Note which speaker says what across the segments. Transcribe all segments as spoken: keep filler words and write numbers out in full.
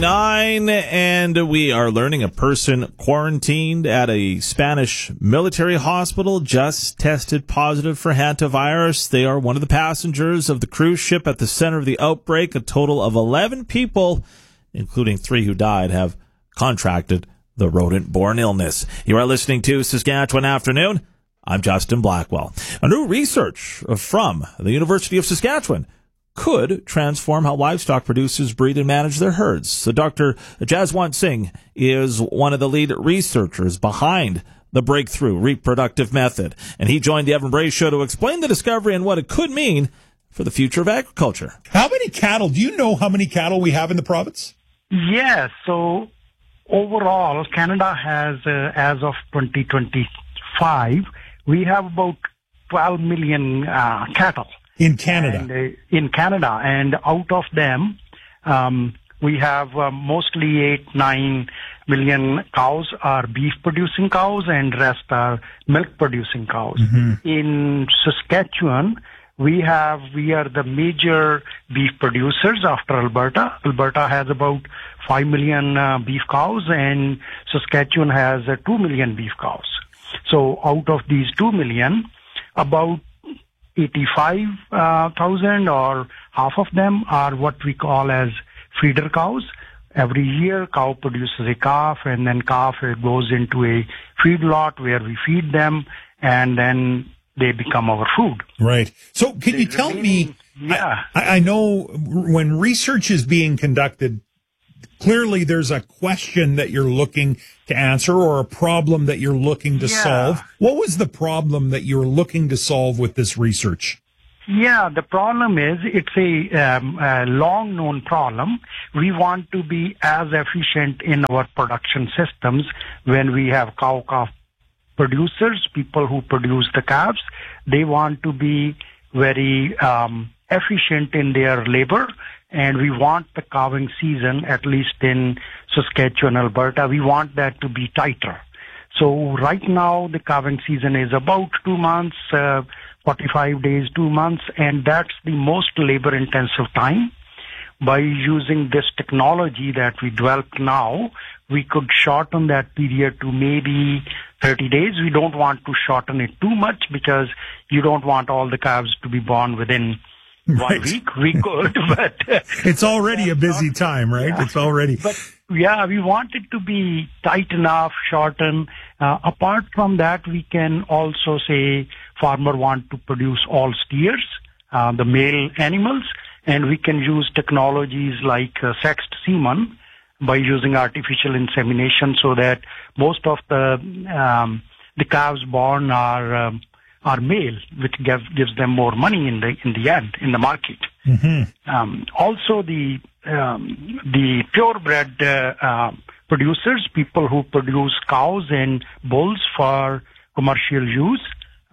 Speaker 1: Nine, and we are learning a person quarantined at a Spanish military hospital just tested positive for hantavirus. They are one of the passengers of the cruise ship at the center of the outbreak. A total of eleven people, including three who died, have contracted the rodent-borne illness. You are listening to Saskatchewan Afternoon. I'm Justin Blackwell. A new research from the University of Saskatchewan could transform how livestock producers breed and manage their herds. So Doctor Jaswant Singh is one of the lead researchers behind the breakthrough reproductive method, and he joined the Evan Bray Show to explain the discovery and what it could mean for the future of agriculture.
Speaker 2: How many cattle? Do you know how many cattle we have in the province?
Speaker 3: Yes. So overall, Canada has, uh, as of twenty twenty-five, we have about twelve million uh, cattle.
Speaker 2: In Canada?
Speaker 3: And, uh, in Canada. And out of them, um, we have uh, mostly eight, nine million cows are beef-producing cows and rest are milk-producing cows. Mm-hmm. In Saskatchewan, we have, we are the major beef producers after Alberta. Alberta has about five million uh, beef cows and Saskatchewan has uh, two million beef cows. So out of these two million, about eighty-five thousand or half of them are what we call as feeder cows. Every year, cow produces a calf, and then calf goes into a feedlot where we feed them, and then they become our food.
Speaker 2: Right. So can you tell me,
Speaker 3: yeah.
Speaker 2: I, I know when research is being conducted, clearly there's a question that you're looking to answer or a problem that you're looking to
Speaker 3: yeah.
Speaker 2: solve. What was the problem that you're looking to solve with this research?
Speaker 3: Yeah, the problem is it's a, um, a long-known problem. We want to be as efficient in our production systems when we have cow-calf producers, people who produce the calves. They want to be very um, efficient in their labor. And we want the calving season, at least in Saskatchewan, Alberta, we want that to be tighter. So right now, the calving season is about two months, uh, forty-five days, two months, and that's the most labor-intensive time. By using this technology that we developed now, we could shorten that period to maybe thirty days. We don't want to shorten it too much because you don't want all the calves to be born within One
Speaker 2: right.
Speaker 3: week. We could, but
Speaker 2: it's already a busy time, right?
Speaker 3: Yeah.
Speaker 2: It's already.
Speaker 3: But yeah, we want it to be tight enough, shorten. Uh, apart from that, we can also say farmer want to produce all steers, uh, the male animals, and we can use technologies like uh, sexed semen by using artificial insemination, so that most of the um, the calves born are. Um, are male, which gives gives them more money in the in the end in the market. Mm-hmm. Um, also, the um, the purebred uh, uh, producers, people who produce cows and bulls for commercial use,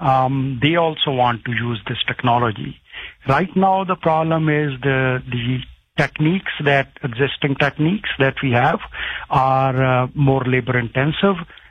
Speaker 3: um, they also want to use this technology. Right now, the problem is the the techniques that existing techniques that we have are uh, more labor intensive.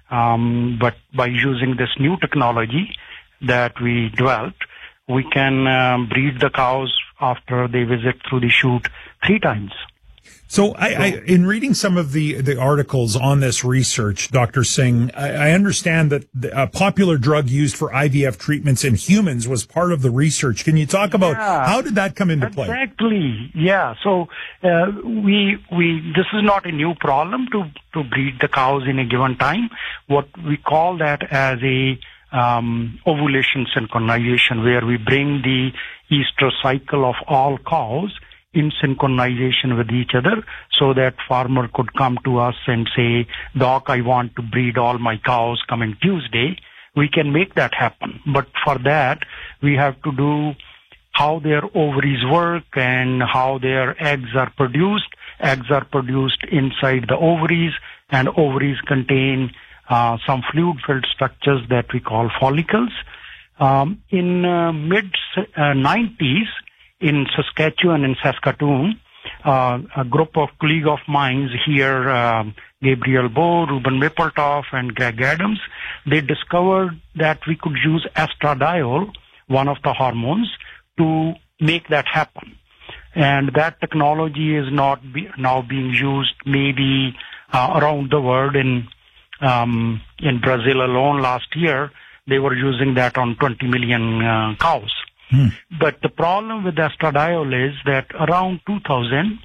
Speaker 3: Um, but by using this new technology that we developed, we can um, breed the cows after they visit through the chute three times.
Speaker 2: So, I, I, in reading some of the, the articles on this research, Doctor Singh, I, I understand that the, a popular drug used for I V F treatments in humans was part of the research. Can you talk about
Speaker 3: yeah,
Speaker 2: how did that come into play?
Speaker 3: Exactly. Yeah. So uh, we we this is not a new problem to to breed the cows in a given time. What we call that as a Um, ovulation synchronization, where we bring the estrous cycle of all cows in synchronization with each other, so that farmer could come to us and say, Doc, I want to breed all my cows coming Tuesday. We can make that happen. But for that, we have to do how their ovaries work and how their eggs are produced. Eggs are produced inside the ovaries, and ovaries contain Uh, some fluid-filled structures that we call follicles. Um, in uh, mid uh, nineties, in Saskatchewan and Saskatoon, uh, a group of colleagues of mine here, uh, Gabriel Bow, Ruben Mappletoff, and Greg Adams, they discovered that we could use estradiol, one of the hormones, to make that happen. And that technology is not be, now being used maybe uh, around the world. In um, in Brazil alone last year, they were using that on twenty million uh, cows. Hmm. But the problem with estradiol is that around two thousand,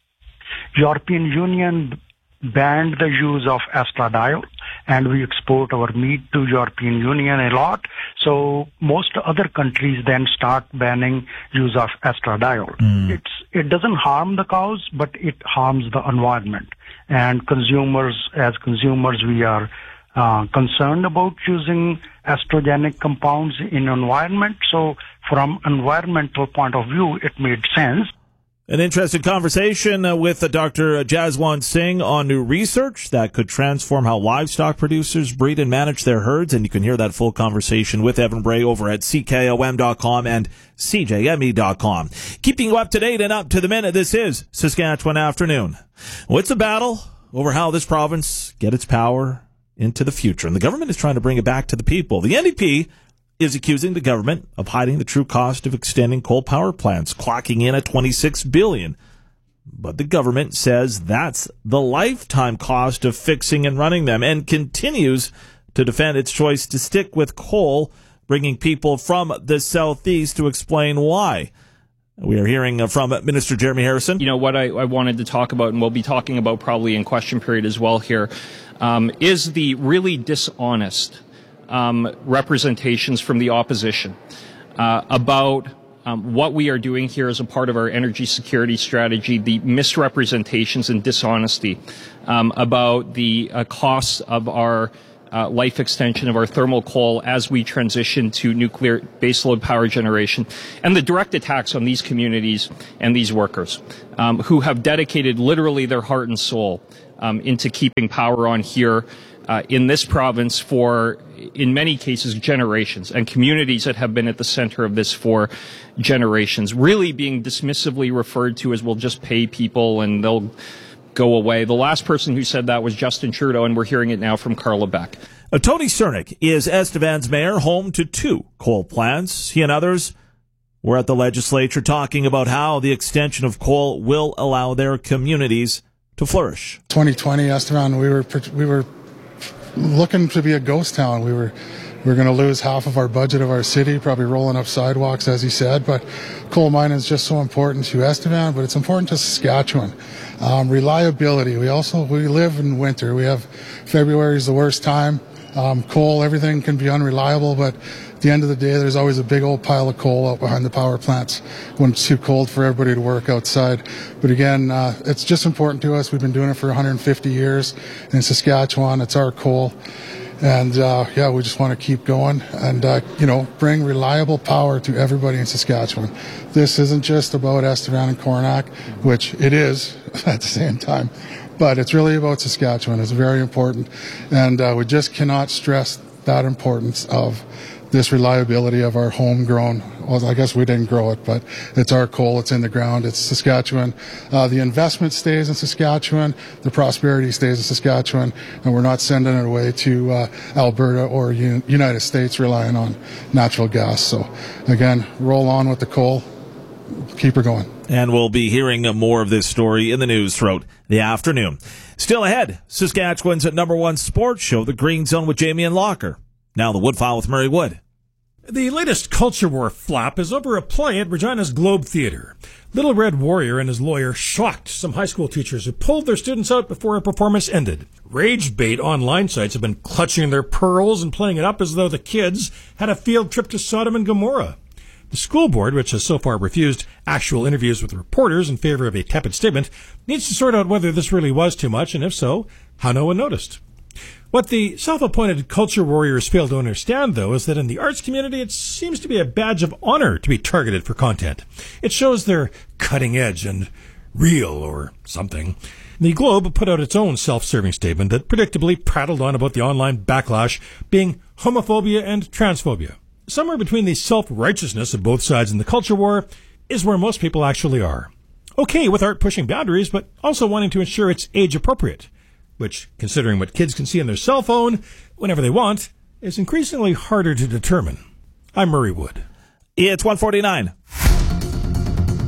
Speaker 3: European Union banned the use of estradiol, and we export our meat to European Union a lot. So most other countries then start banning use of estradiol. Mm. It's it doesn't harm the cows, but it harms the environment. And consumers, as consumers, we are uh, concerned about using estrogenic compounds in environment. So from environmental point of view, it made sense.
Speaker 1: An interesting conversation uh, with uh, Doctor Jaswant Singh on new research that could transform how livestock producers breed and manage their herds. And you can hear that full conversation with Evan Bray over at C K O M dot com and C J M E dot com. Keeping you up to date and up to the minute, this is Saskatchewan Afternoon. Well, it's a battle over how this province get its power into the future. And the government is trying to bring it back to the people. The N D P is accusing the government of hiding the true cost of extending coal power plants, clocking in at twenty-six billion dollars. But the government says that's the lifetime cost of fixing and running them, and continues to defend its choice to stick with coal, bringing people from the southeast to explain why. We are hearing from Minister Jeremy Harrison.
Speaker 4: You know, what I, I wanted to talk about, and we'll be talking about probably in question period as well here, um, is the really dishonest Um, representations from the opposition uh, about um, what we are doing here as a part of our energy security strategy, the misrepresentations and dishonesty um, about the uh, costs of our uh, life extension of our thermal coal as we transition to nuclear baseload power generation, and the direct attacks on these communities and these workers um, who have dedicated literally their heart and soul um, into keeping power on here Uh, in this province for, in many cases, generations, and communities that have been at the center of this for generations, really being dismissively referred to as, we'll just pay people and they'll go away. The last person who said that was Justin Trudeau, and we're hearing it now from Carla Beck.
Speaker 1: Uh, Tony Cernick is Estevan's mayor, home to two coal plants. He and others were at the legislature talking about how the extension of coal will allow their communities to flourish.
Speaker 5: twenty twenty, Estevan, we were we were looking to be a ghost town. We were we were going to lose half of our budget of our city, probably rolling up sidewalks, as he said. But coal mining is just so important to Estevan, but it's important to Saskatchewan. Um, reliability. We also we live in winter. We have February is the worst time. Um, coal, everything can be unreliable, but at the end of the day, there's always a big old pile of coal out behind the power plants when it's too cold for everybody to work outside. But again, uh, it's just important to us. We've been doing it for one hundred fifty years in Saskatchewan. It's our coal. And, uh, yeah, we just want to keep going and, uh, you know, bring reliable power to everybody in Saskatchewan. This isn't just about Estevan and Coronach, which it is at the same time, but it's really about Saskatchewan. It's very important. And uh, we just cannot stress that importance of this reliability of our homegrown, well, I guess we didn't grow it, but it's our coal, it's in the ground, it's Saskatchewan. Uh, the investment stays in Saskatchewan, the prosperity stays in Saskatchewan, and we're not sending it away to uh, Alberta or U- United States relying on natural gas. So, again, roll on with the coal, keep her going.
Speaker 1: And we'll be hearing more of this story in the news throughout the afternoon. Still ahead, Saskatchewan's number one sports show, The Green Zone with Jamie and Locker. Now the Woodfile with Murray Wood.
Speaker 2: The latest culture war flap is over a play at Regina's Globe Theatre. Little Red Warrior and his lawyer shocked some high school teachers who pulled their students out before a performance ended. Rage bait online sites have been clutching their pearls and playing it up as though the kids had a field trip to Sodom and Gomorrah. The school board, which has so far refused actual interviews with reporters in favor of a tepid statement, needs to sort out whether this really was too much, and if so, how no one noticed. What the self-appointed culture warriors fail to understand, though, is that in the arts community, it seems to be a badge of honor to be targeted for content. It shows they're cutting edge and real or something. The Globe put out its own self-serving statement that predictably prattled on about the online backlash being homophobia and transphobia. Somewhere between the self-righteousness of both sides in the culture war is where most people actually are. Okay with art pushing boundaries, but also wanting to ensure it's age-appropriate, which, considering what kids can see on their cell phone whenever they want, is increasingly harder to determine. I'm Murray Wood.
Speaker 1: It's one forty-nine.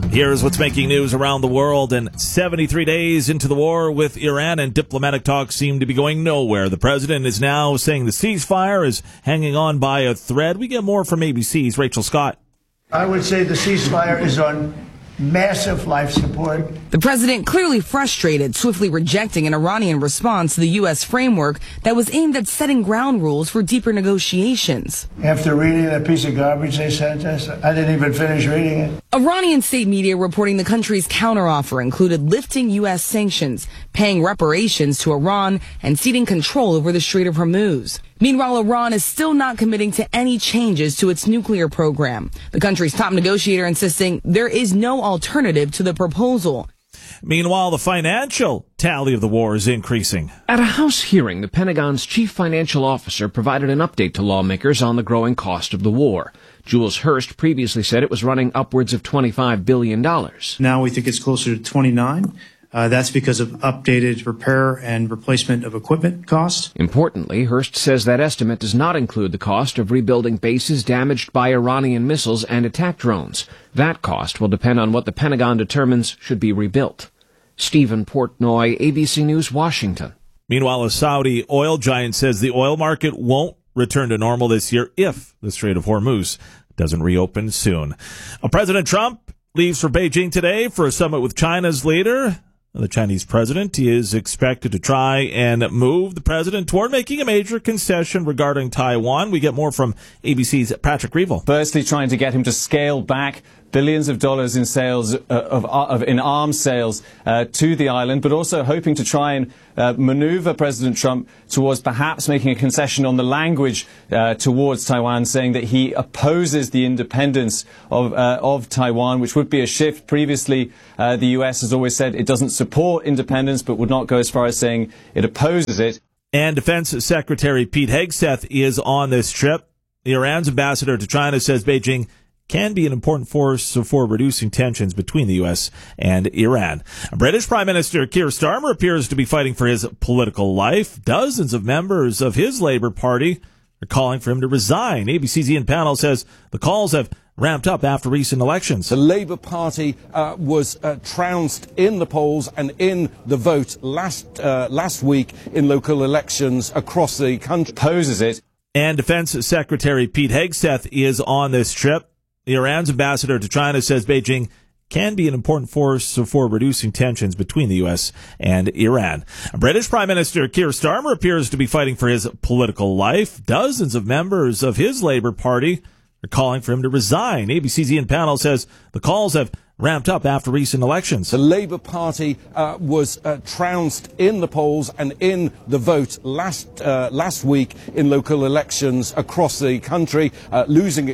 Speaker 1: Here's what's making news around the world. And seventy-three days into the war with Iran, and diplomatic talks seem to be going nowhere. The president is now saying the ceasefire is hanging on by a thread. We get more from A B C's Rachel Scott.
Speaker 6: I would say the ceasefire is on massive life support.
Speaker 7: The president clearly frustrated, swiftly rejecting an Iranian response to the U S framework that was aimed at setting ground rules for deeper negotiations.
Speaker 6: After reading that piece of garbage they sent us, I didn't even finish reading it.
Speaker 7: Iranian state media reporting the country's counteroffer included lifting U S sanctions, paying reparations to Iran, and ceding control over the Strait of Hormuz. Meanwhile, Iran is still not committing to any changes to its nuclear program. The country's top negotiator insisting there is no alternative to the proposal.
Speaker 1: Meanwhile, the financial tally of the war is increasing.
Speaker 8: At a House hearing, the Pentagon's chief financial officer provided an update to lawmakers on the growing cost of the war. Jules Hurst previously said it was running upwards of twenty-five billion dollars.
Speaker 9: Now we think it's closer to twenty-nine. Uh, that's because of updated repair and replacement of equipment costs.
Speaker 8: Importantly, Hurst says that estimate does not include the cost of rebuilding bases damaged by Iranian missiles and attack drones. That cost will depend on what the Pentagon determines should be rebuilt. Stephen Portnoy, A B C News, Washington.
Speaker 1: Meanwhile, a Saudi oil giant says the oil market won't return to normal this year if the Strait of Hormuz doesn't reopen soon. Uh, President Trump leaves for Beijing today for a summit with China's leader. The Chinese president is expected to try and move the president toward making a major concession regarding Taiwan. We get more from A B C's Patrick Reevell.
Speaker 10: Firstly, trying to get him to scale back billions of dollars in sales uh, of, of in arms sales uh, to the island, but also hoping to try and uh, maneuver President Trump towards perhaps making a concession on the language uh, towards Taiwan, saying that he opposes the independence of uh, of Taiwan, which would be a shift. Previously, uh, the U S has always said it doesn't support independence, but would not go as far as saying it opposes it.
Speaker 1: And Defense Secretary Pete Hegseth is on this trip. Iran's ambassador to China says Beijing can be an important force for reducing tensions between the U S and Iran. British Prime Minister Keir Starmer appears to be fighting for his political life. Dozens of members of his Labour Party are calling for him to resign. A B C's Ian Pannell says the calls have ramped up after recent elections.
Speaker 11: The Labour Party uh, was uh, trounced in the polls and in the vote last uh, last week in local elections across the country.
Speaker 10: Opposes it.
Speaker 1: And Defense Secretary Pete Hegseth is on this trip. Iran's ambassador to China says Beijing can be an important force for reducing tensions between the U S and Iran. British Prime Minister Keir Starmer appears to be fighting for his political life. Dozens of members of his Labour Party are calling for him to resign. A B C's Ian Pannell says the calls have ramped up after recent elections.
Speaker 11: The Labour Party uh, was uh, trounced in the polls and in the vote last uh, last week in local elections across the country, uh, losing